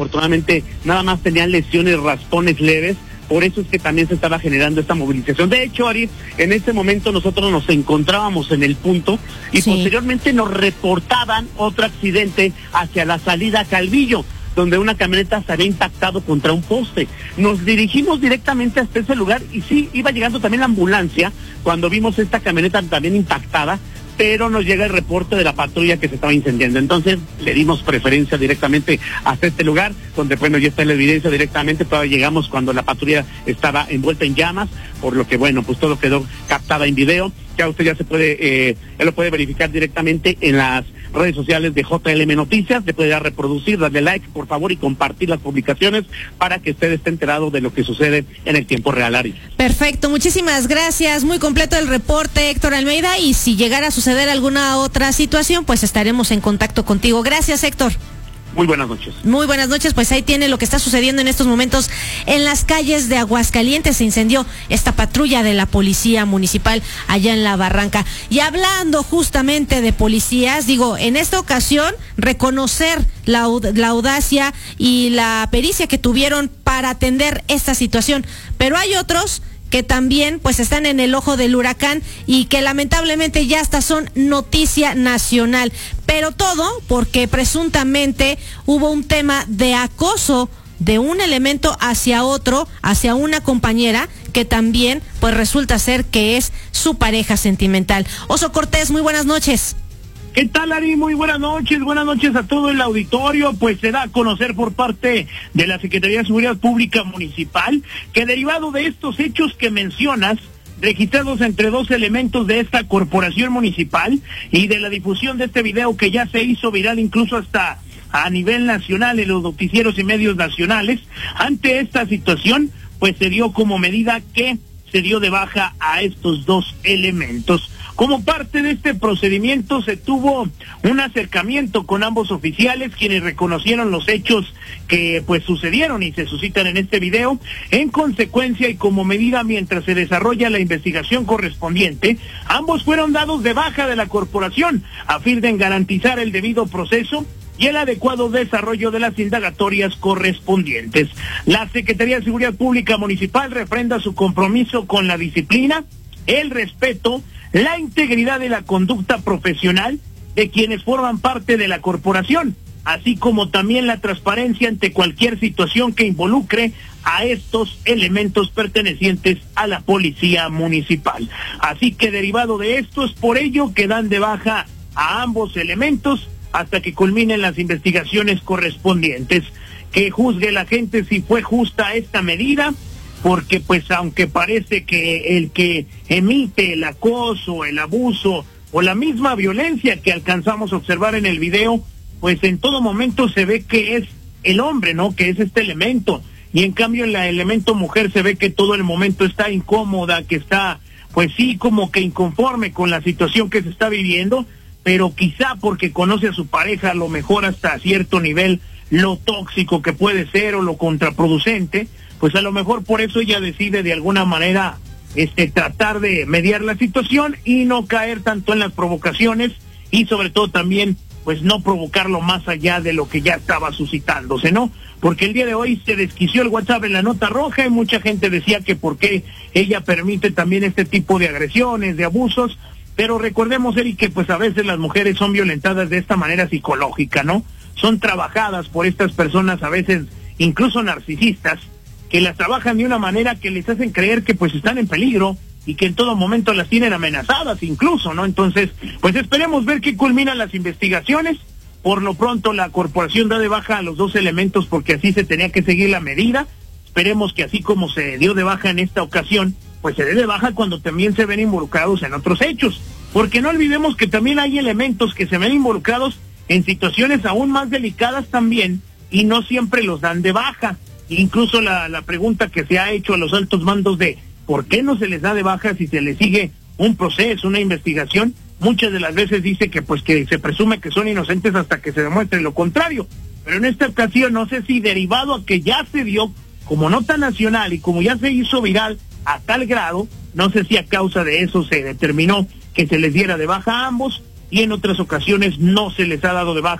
afortunadamente nada más tenían lesiones, raspones leves. Por eso es que también se estaba generando esta movilización. De hecho, Ari, en este momento nosotros nos encontrábamos en el punto y posteriormente nos reportaban otro accidente hacia la salida a Calvillo, donde una camioneta se había impactado contra un poste. Nos dirigimos directamente hasta ese lugar y sí, iba llegando también la ambulancia cuando vimos esta camioneta también impactada, pero nos llega el reporte de la patrulla que se estaba incendiando. Entonces le dimos preferencia directamente hasta este lugar, donde bueno, ya está la evidencia directamente. Todavía llegamos cuando la patrulla estaba envuelta en llamas, por lo que bueno, pues todo quedó captada en video. Ya usted ya se puede, él lo puede verificar directamente en las redes sociales de JLM Noticias. Le puede dar reproducir, darle like, por favor, y compartir las publicaciones para que usted esté enterado de lo que sucede en el tiempo real, Ari. Perfecto, muchísimas gracias. Muy completo el reporte, Héctor Almeida, y si llegara a suceder alguna otra situación, pues estaremos en contacto contigo. Gracias, Héctor. Muy buenas noches. Muy buenas noches, pues ahí tiene lo que está sucediendo en estos momentos en las calles de Aguascalientes. Se incendió esta patrulla de la policía municipal allá en La Barranca. Y hablando justamente de policías, digo, en esta ocasión reconocer la audacia y la pericia que tuvieron para atender esta situación, pero hay otros que también pues están en el ojo del huracán y que lamentablemente ya hasta son noticia nacional, pero todo porque presuntamente hubo un tema de acoso de un elemento hacia otro, hacia una compañera que también pues resulta ser que es su pareja sentimental. Oso Cortés, muy buenas noches. ¿Qué tal, Ari? Muy buenas noches a todo el auditorio. Pues se da a conocer por parte de la Secretaría de Seguridad Pública Municipal que derivado de estos hechos que mencionas, registrados entre dos elementos de esta corporación municipal y de la difusión de este video que ya se hizo viral incluso hasta a nivel nacional en los noticieros y medios nacionales, ante esta situación, pues se dio como medida que se dio de baja a estos dos elementos. Como parte de este procedimiento se tuvo un acercamiento con ambos oficiales, quienes reconocieron los hechos que pues sucedieron y se suscitan en este video. En consecuencia y como medida mientras se desarrolla la investigación correspondiente, ambos fueron dados de baja de la corporación a fin de garantizar el debido proceso y el adecuado desarrollo de las indagatorias correspondientes. La Secretaría de Seguridad Pública Municipal refrenda su compromiso con la disciplina, el respeto, la integridad y la conducta profesional de quienes forman parte de la corporación, así como también la transparencia ante cualquier situación que involucre a estos elementos pertenecientes a la policía municipal. Así que derivado de esto es por ello que dan de baja a ambos elementos hasta que culminen las investigaciones correspondientes. Que juzgue la gente si fue justa esta medida, porque pues aunque parece que el que emite el acoso, el abuso o la misma violencia que alcanzamos a observar en el video, pues en todo momento se ve que es el hombre, ¿no? Que es este elemento, y en cambio en la elemento mujer se ve que todo el momento está incómoda, que está pues sí como que inconforme con la situación que se está viviendo, pero quizá porque conoce a su pareja a lo mejor hasta cierto nivel lo tóxico que puede ser o lo contraproducente, pues a lo mejor por eso ella decide de alguna manera tratar de mediar la situación y no caer tanto en las provocaciones y sobre todo también pues no provocarlo más allá de lo que ya estaba suscitándose, ¿no? Porque el día de hoy se desquició el WhatsApp en la nota roja y mucha gente decía que por qué ella permite también este tipo de agresiones, de abusos, pero recordemos, Eric, que pues a veces las mujeres son violentadas de esta manera psicológica, ¿no? Son trabajadas por estas personas a veces incluso narcisistas, que las trabajan de una manera que les hacen creer que pues están en peligro y que en todo momento las tienen amenazadas incluso, ¿no? Entonces, pues esperemos ver qué culminan las investigaciones. Por lo pronto la corporación da de baja a los dos elementos porque así se tenía que seguir la medida. Esperemos que así como se dio de baja en esta ocasión, pues se dé de baja cuando también se ven involucrados en otros hechos. Porque no olvidemos que también hay elementos que se ven involucrados en situaciones aún más delicadas también y no siempre los dan de baja. Incluso la pregunta que se ha hecho a los altos mandos de ¿por qué no se les da de baja si se les sigue un proceso, una investigación? Muchas de las veces dice que pues que se presume que son inocentes hasta que se demuestre lo contrario. Pero en esta ocasión no sé si derivado a que ya se dio como nota nacional y como ya se hizo viral a tal grado, no sé si a causa de eso se determinó que se les diera de baja a ambos y en otras ocasiones no se les ha dado de baja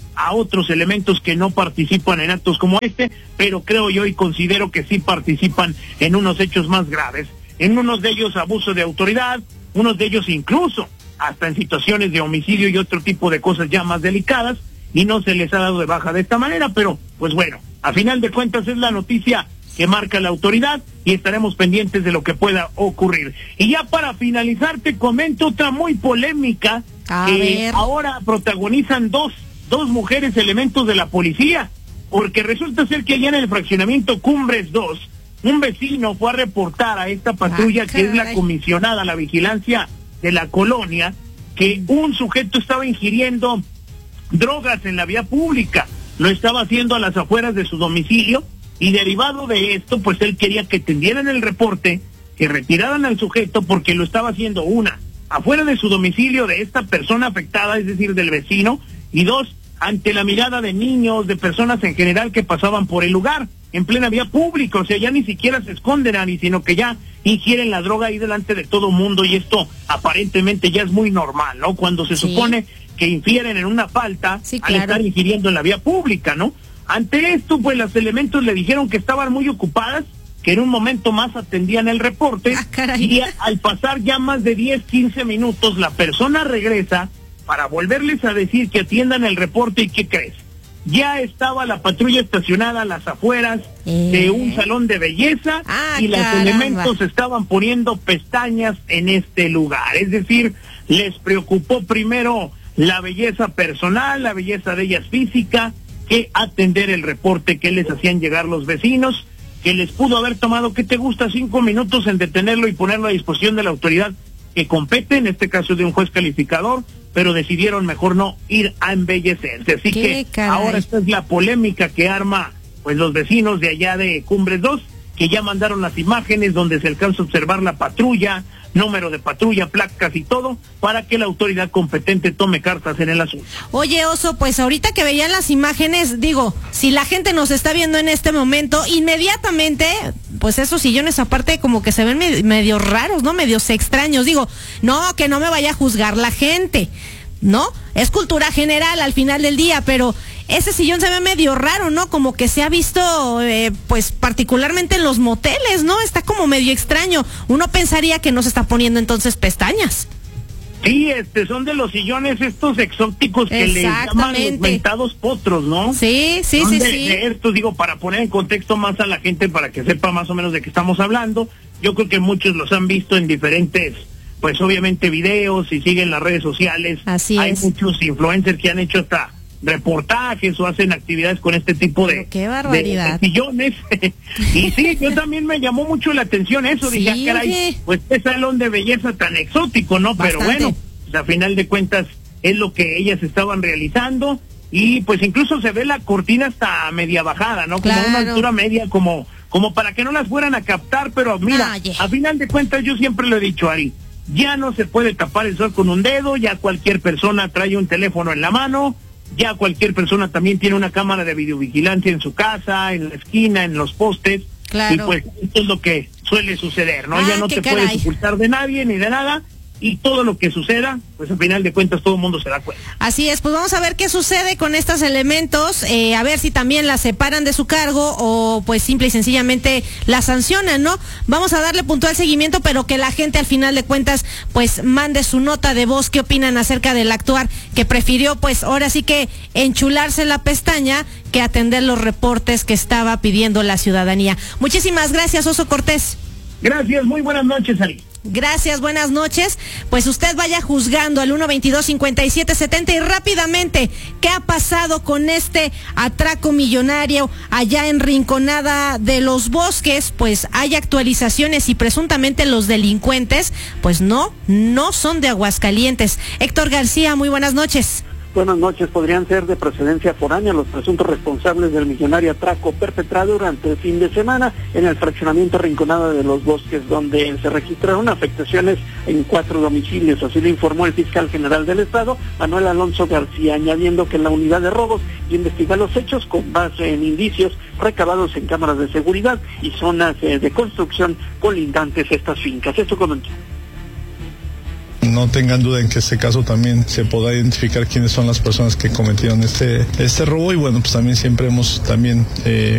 a otros elementos que no participan en actos como este, pero creo yo y considero que sí participan en unos hechos más graves. En unos de ellos abuso de autoridad, unos de ellos incluso hasta en situaciones de homicidio y otro tipo de cosas ya más delicadas, y no se les ha dado de baja de esta manera, pero pues bueno, a final de cuentas es la noticia que marca la autoridad y estaremos pendientes de lo que pueda ocurrir. Y ya para finalizar te comento otra muy polémica que ahora protagonizan dos mujeres elementos de la policía, porque resulta ser que allá en el fraccionamiento Cumbres 2, un vecino fue a reportar a esta patrulla que es la comisionada a la vigilancia de la colonia, que un sujeto estaba ingiriendo drogas en la vía pública, lo estaba haciendo a las afueras de su domicilio, y derivado de esto, pues él quería que tendieran el reporte, que retiraran al sujeto porque lo estaba haciendo, una, afuera de su domicilio de esta persona afectada, es decir, del vecino, y dos, ante la mirada de niños, de personas en general que pasaban por el lugar, en plena vía pública. O sea, ya ni siquiera se esconden, Ari, sino que ya ingieren la droga ahí delante de todo mundo, y esto aparentemente ya es muy normal, ¿no? Cuando se supone que infieren en una falta al estar ingiriendo en la vía pública, ¿no? Ante esto, pues los elementos le dijeron que estaban muy ocupadas, que en un momento más atendían el reporte, y al pasar ya más de 10, 15 minutos, la persona regresa para volverles a decir que atiendan el reporte. ¿Y qué crees? Ya estaba la patrulla estacionada a las afueras de un salón de belleza, y los elementos estaban poniendo pestañas en este lugar. Es decir, les preocupó primero la belleza personal, la belleza de ellas física, que atender el reporte que les hacían llegar los vecinos, que les pudo haber tomado, ¿qué te gusta?, 5 minutos en detenerlo y ponerlo a disposición de la autoridad que compete, en este caso de un juez calificador, pero decidieron mejor no ir a embellecerse. Así que ahora esta es la polémica que arma pues los vecinos de allá de Cumbres 2, que ya mandaron las imágenes donde se alcanza a observar la patrulla, número de patrulla, placas y todo, para que la autoridad competente tome cartas en el asunto. Oye, Oso, pues ahorita que veían las imágenes, digo, si la gente nos está viendo en este momento, inmediatamente, pues esos sillones aparte como que se ven medio raros, ¿no? Medios extraños. Digo, no, que no me vaya a juzgar la gente, ¿no? Es cultura general al final del día, pero ese sillón se ve medio raro, ¿no? Como que se ha visto, pues particularmente en los moteles, ¿no? Está como medio extraño. Uno pensaría que no se está poniendo entonces pestañas. Sí, son de los sillones estos exóticos que le llaman los mentados potros, ¿no? Sí. De estos, digo, para poner en contexto más a la gente, para que sepa más o menos de qué estamos hablando. Yo creo que muchos los han visto en diferentes, pues obviamente videos, y siguen las redes sociales. Hay muchos influencers que han hecho hasta reportajes o hacen actividades con este tipo de, qué barbaridad, de sillones. Y sí, yo también me llamó mucho la atención eso. Dije, caray, pues qué salón de belleza tan exótico, ¿no? Bastante. Pero bueno, pues, a final de cuentas es lo que ellas estaban realizando, y pues incluso se ve la cortina hasta media bajada, ¿no? Como una altura media, como para que no las fueran a captar. Pero mira, a final de cuentas yo siempre lo he dicho, Ari, ya no se puede tapar el sol con un dedo, ya cualquier persona trae un teléfono en la mano, ya cualquier persona también tiene una cámara de videovigilancia en su casa, en la esquina, en los postes. Y pues esto es lo que suele suceder, ¿no? Ya no te puedes ocultar de nadie ni de nada, y todo lo que suceda, pues al final de cuentas todo el mundo se da cuenta. Así es, pues vamos a ver qué sucede con estos elementos, a ver si también la separan de su cargo o pues simple y sencillamente la sancionan, ¿no? Vamos a darle puntual seguimiento, pero que la gente al final de cuentas pues mande su nota de voz, qué opinan acerca del actuar, que prefirió pues ahora sí que enchularse la pestaña que atender los reportes que estaba pidiendo la ciudadanía. Muchísimas gracias, Oso Cortés. Gracias, muy buenas noches, Ari. Gracias, buenas noches. Pues usted vaya juzgando al 122-5770 y rápidamente, ¿qué ha pasado con este atraco millonario allá en Rinconada de los Bosques? Pues hay actualizaciones y presuntamente los delincuentes, pues no son de Aguascalientes. Héctor García, muy buenas noches. Buenas noches. Podrían ser de procedencia foránea los presuntos responsables del millonario atraco perpetrado durante el fin de semana en el fraccionamiento Rinconada de los Bosques, donde se registraron afectaciones en 4 domicilios. Así lo informó el fiscal general del estado, Manuel Alonso García, añadiendo que la unidad de robos investiga los hechos con base en indicios recabados en cámaras de seguridad y zonas de construcción colindantes a estas fincas. Esto comentó. no tengan duda en que este caso también se podrá identificar quiénes son las personas que cometieron este robo. Y bueno, pues también siempre hemos